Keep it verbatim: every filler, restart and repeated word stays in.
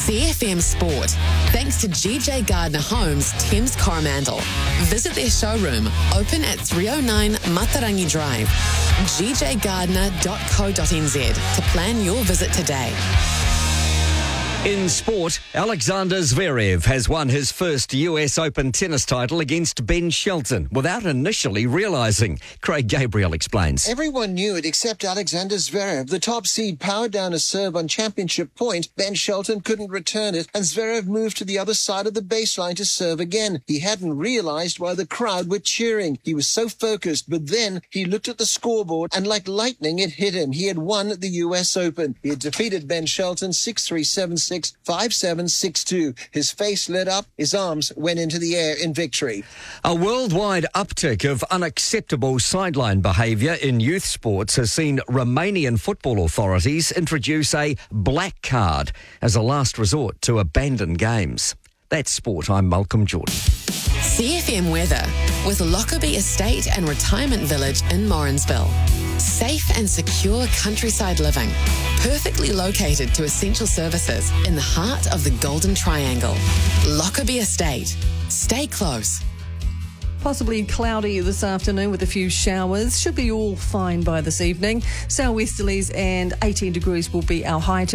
C F M Sport, thanks to G J Gardner Homes, Thames Coromandel. Visit their showroom, open at three oh nine Matarangi Drive, g j gardner dot co dot n z to plan your visit today. In sport, Alexander Zverev has won his first U S Open tennis title against Ben Shelton without initially realising. Craig Gabriel explains. Everyone knew it except Alexander Zverev. The top seed powered down a serve on championship point. Ben Shelton couldn't return it, and Zverev moved to the other side of the baseline to serve again. He hadn't realised why the crowd were cheering. He was so focused, but then he looked at the scoreboard, and like lightning, it hit him. He had won the U S Open. He had defeated Ben Shelton six three, seven six, five seven, six two. His face lit up, his arms went into the air in victory. A worldwide uptick of unacceptable sideline behaviour in youth sports has seen Romanian football authorities introduce a black card as a last resort to abandon games. That's sport. I'm Malcolm Jordan. C F M weather with Lockerbie Estate and Retirement Village in Morrinsville. Safe and secure countryside living, perfectly located to essential services in the heart of the Golden Triangle. Lockerbie Estate. Stay close. Possibly cloudy this afternoon with a few showers. Should be all fine by this evening. Southwesterlies and eighteen degrees will be our high.